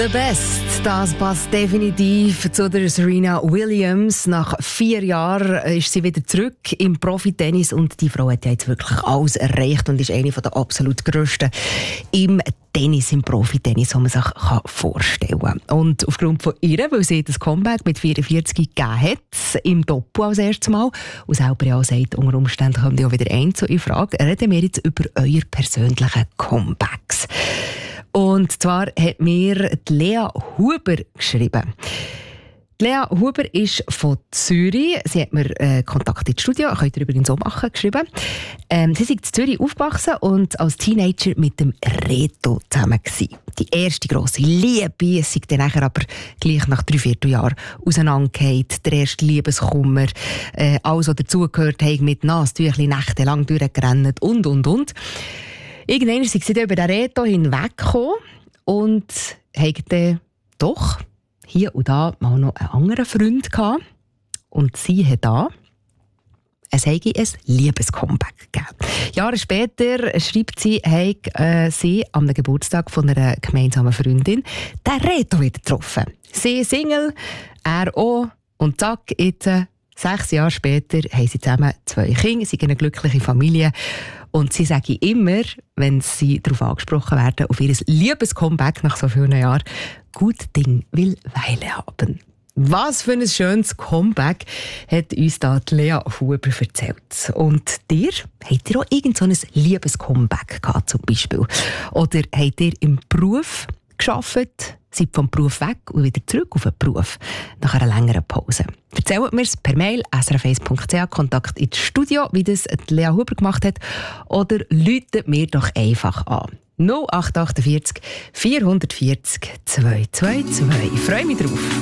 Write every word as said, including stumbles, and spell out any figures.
The Best, das passt definitiv zu der Serena Williams. Nach vier Jahren ist sie wieder zurück im Profitennis und die Frau hat ja jetzt wirklich alles erreicht und ist eine der absolut grössten im Tennis, im Profitennis, was man sich vorstellen kann. Und aufgrund von ihr, weil sie das Comeback mit vierundvierzig gegeben hat, im Doppel als erstes Mal, und selber ja sagt, unter Umständen kommt ja auch wieder ein zu in Frage, reden wir jetzt über eure persönlichen Comebacks. Und zwar hat mir die Lea Huber geschrieben. Die Lea Huber ist von Zürich. Sie hat mir äh, Kontakt ins Studio, könnt ihr übrigens auch machen, geschrieben. Ähm, sie ist in Zürich aufgewachsen und als Teenager mit dem Reto zusammen gewesen. Die erste grosse Liebe, es ist dann nachher aber gleich nach drei Vierteljahren auseinandergefallen. Der erste Liebeskummer, äh, alles, was dazugehört, haben mit Nasentüchli nächtelang durchgerannt und, und, und. Irgendwann sind sie über den Reto hinweggekommen und hatten dann doch hier und da mal noch einen anderen Freund gehabt. Und sie hat da es habe ein Liebescomeback gegeben. Jahre später schreibt sie, habe äh, sie am Geburtstag von einer gemeinsamen Freundin den Reto wieder getroffen. Sie Single, er auch. Und zack, jetzt, äh, sechs Jahre später, haben sie zusammen zwei Kinder, sie sind eine glückliche Familie. Und sie sagen immer, wenn sie darauf angesprochen werden, auf ihr Liebescomeback nach so vielen Jahren, gut Ding will Weile haben. Was für ein schönes Comeback hat uns da die Lea Huber erzählt. Und dir, habt ihr auch irgend so ein Liebescomeback gehabt zum Beispiel? Oder habt ihr im Beruf gearbeitet, seid vom Beruf weg und wieder zurück auf den Beruf nach einer längeren Pause? Erzählt mir es per Mail s r f eins punkt c h, Kontakt ins Studio, wie das die Lea Huber gemacht hat, oder läutet mir doch einfach an. null acht vier acht vierhundertvierzig zweihundertvierzig. Ich freue mich drauf.